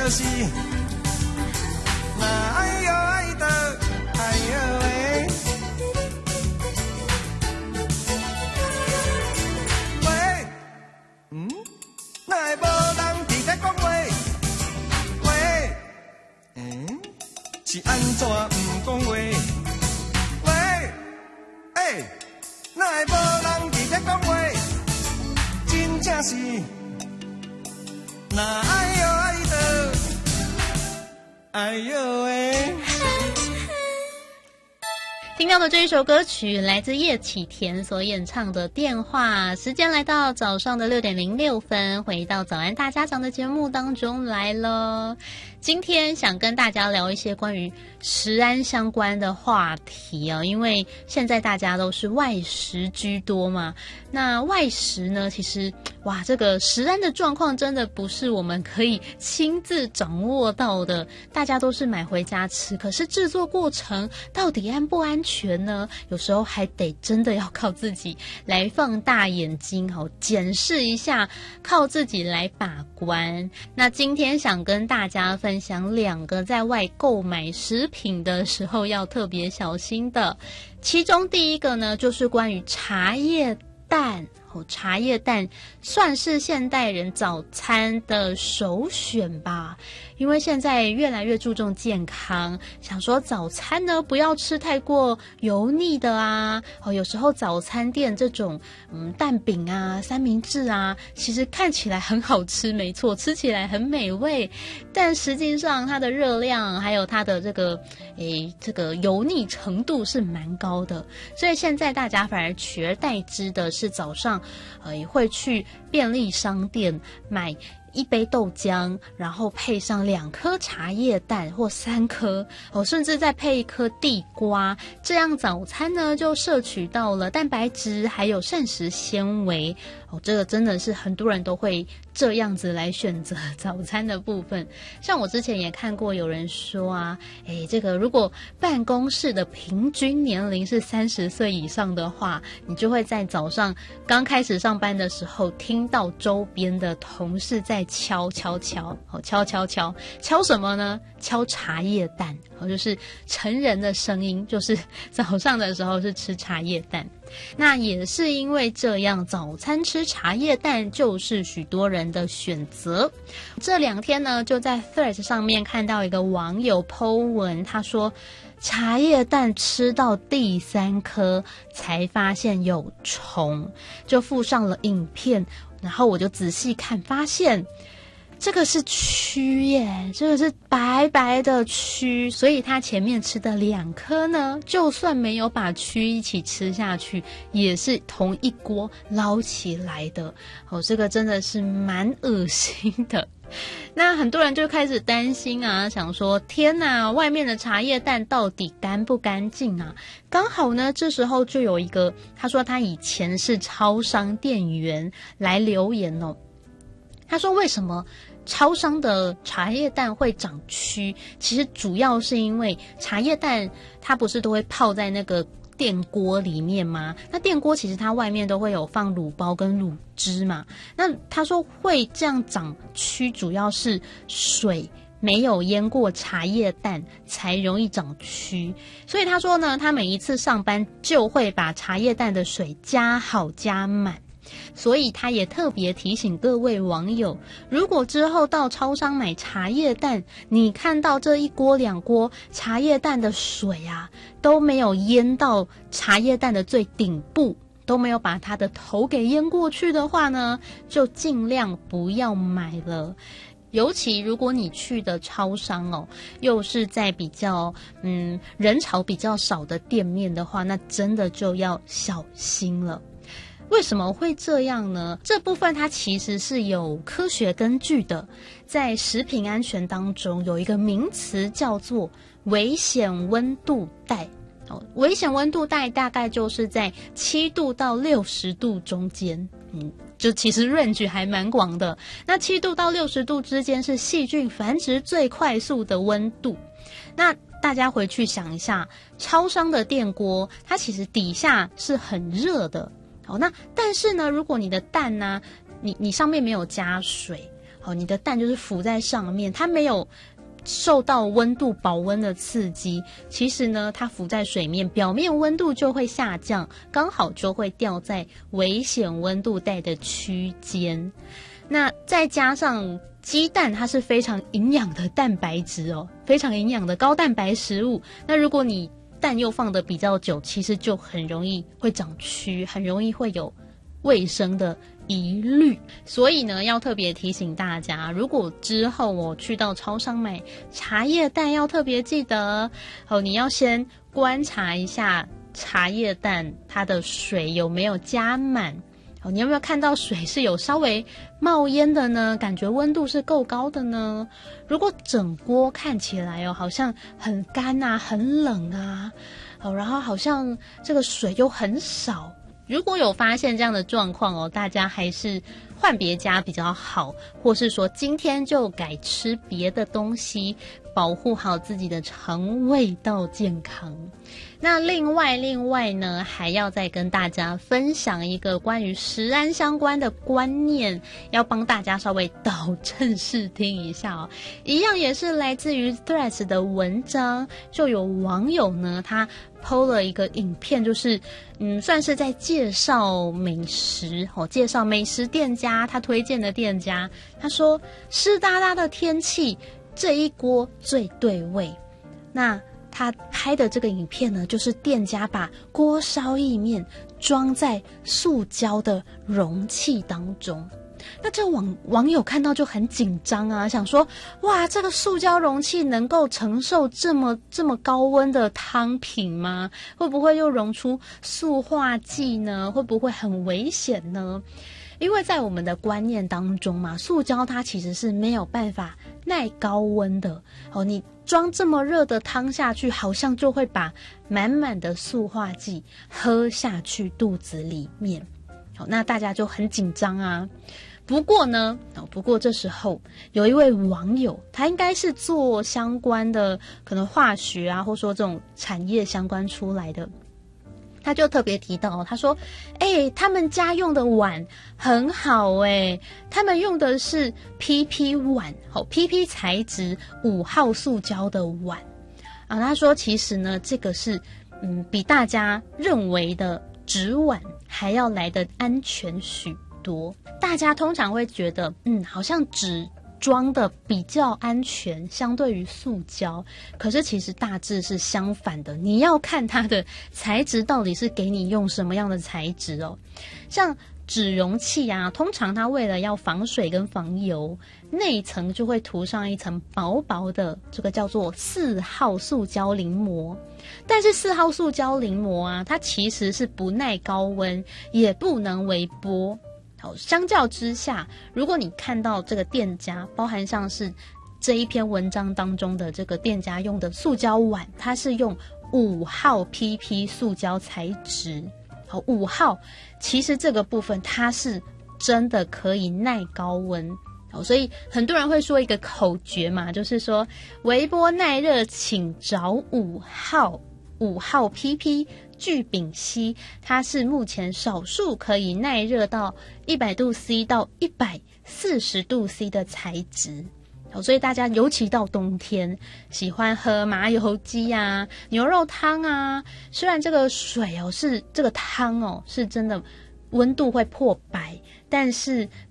就是那哎呦爱的哎呦喂，喂，哪会无人伫咧讲话？喂，是安怎唔讲话？喂，哪会无人伫咧讲话？真正是那哎呦爱的哎呦喂。 听到的这一首歌曲来自叶启田所演唱的《电话》。时间来到早上的6:06，回到早安大家长的节目当中来了。今天想跟大家聊一些关于食安相关的话题啊，因为现在大家都是外食居多嘛。那外食呢，其实这个食安的状况真的不是我们可以亲自掌握到的，大家都是买回家吃，可是制作过程到底安不安全呢？有时候还得真的要靠自己来放大眼睛检视一下，靠自己来把关。那今天想跟大家分享2个在外购买食品的时候要特别小心的。其中第一个呢，就是关于茶叶蛋。茶叶蛋算是现代人早餐的首选吧，因为现在越来越注重健康，想说早餐呢不要吃太过油腻的啊。有时候早餐店这种蛋饼啊、三明治啊，其实看起来很好吃，没错，吃起来很美味，但实际上它的热量还有它的这个油腻程度是蛮高的，所以现在大家反而取而代之的是早上也会去便利商店买1杯豆浆，然后配上2颗茶叶蛋或3颗甚至再配1颗地瓜，这样早餐呢就摄取到了蛋白质还有膳食纤维这个真的是很多人都会这样子来选择早餐的部分。像我之前也看过有人说啊，这个如果办公室的平均年龄是30岁以上的话，你就会在早上刚开始上班的时候听到周边的同事在敲什么呢？敲茶叶蛋就是成人的声音，就是早上的时候是吃茶叶蛋。那也是因为这样，早餐吃茶叶蛋就是许多人的选择。这2天呢，就在 Threads 上面看到一个网友 po 文，他说茶叶蛋吃到第3颗才发现有虫，就附上了影片，然后我就仔细看，发现这个是蛆耶，这个是白白的蛆，所以他前面吃的2颗呢，就算没有把蛆一起吃下去，也是同一锅捞起来的这个真的是蛮恶心的。那很多人就开始担心啊，想说天哪，外面的茶叶蛋到底干不干净啊？刚好呢，这时候就有一个，他说他以前是超商店员来留言他说为什么超商的茶叶蛋会长蛆，其实主要是因为茶叶蛋它不是都会泡在那个电锅里面吗？那电锅其实它外面都会有放卤包跟卤汁嘛，那他说会这样长蛆，主要是水没有腌过茶叶蛋才容易长蛆，所以他说呢，他每一次上班就会把茶叶蛋的水加好加满。所以他也特别提醒各位网友，如果之后到超商买茶叶蛋，你看到这1锅2锅茶叶蛋的水啊，都没有淹到茶叶蛋的最顶部，都没有把它的头给淹过去的话呢，就尽量不要买了。尤其如果你去的超商又是在比较人潮比较少的店面的话，那真的就要小心了。为什么会这样呢？这部分它其实是有科学根据的，在食品安全当中有一个名词叫做危险温度带。危险温度带大概就是在7度到60度中间，就其实 range 还蛮广的。那7度到60度之间是细菌繁殖最快速的温度。那大家回去想一下，超商的电锅它其实底下是很热的，那但是呢，如果你的蛋呢，你上面没有加水， 你的蛋就是浮在上面，它没有受到温度保温的刺激，其实呢它浮在水面，表面温度就会下降，刚好就会掉在危险温度带的区间。那再加上鸡蛋，它是非常营养的蛋白质哦，非常营养的高蛋白食物。那如果你蛋又放得比较久，其实就很容易会长蛆，很容易会有卫生的疑虑。所以呢，要特别提醒大家，如果之后我去到超商买茶叶蛋，要特别记得你要先观察一下茶叶蛋它的水有没有加满。你有没有看到水是有稍微冒烟的呢？感觉温度是够高的呢？如果整锅看起来好像很干啊，很冷啊，然后好像这个水又很少，如果有发现这样的状况大家还是换别家比较好，或是说今天就改吃别的东西，保护好自己的肠胃道健康。那另外呢，还要再跟大家分享一个关于食安相关的观念，要帮大家稍微导正视听一下一样也是来自于 Threads 的文章，就有网友呢，他 PO 了一个影片，就是算是在介绍美食介绍美食店家，他推荐的店家，他说湿哒哒的天气，这一锅最对味。那他拍的这个影片呢，就是店家把锅烧意面装在塑胶的容器当中。那这网友看到就很紧张啊，想说哇，这个塑胶容器能够承受这么高温的汤品吗？会不会又溶出塑化剂呢？会不会很危险呢？因为在我们的观念当中嘛，塑胶它其实是没有办法耐高温的你装这么热的汤下去，好像就会把满满的塑化剂喝下去肚子里面。那大家就很紧张啊。不过这时候有一位网友，他应该是做相关的可能化学啊，或说这种产业相关出来的，他就特别提到他说他们家用的碗很好他们用的是 PP 碗PP 材质5号塑胶的碗他说其实呢，这个是比大家认为的纸碗还要来得安全许多。大家通常会觉得好像纸装的比较安全，相对于塑胶，可是其实大致是相反的。你要看它的材质到底是给你用什么样的材质像纸容器啊，通常它为了要防水跟防油，内层就会涂上一层薄薄的这个叫做4号塑胶淋膜。但是4号塑胶淋膜啊，它其实是不耐高温，也不能微波。相较之下，如果你看到这个店家，包含像是这一篇文章当中的这个店家用的塑胶碗，它是用5号 PP 塑胶材质。5号其实这个部分它是真的可以耐高温。所以很多人会说一个口诀嘛，就是说微波耐热请找5号PP聚丙烯，它是目前少数可以耐热到100度 C 到140度 C 的材质。所以大家尤其到冬天喜欢喝麻油鸡啊、牛肉汤啊，虽然这个水是这个汤是真的温度会破100，但是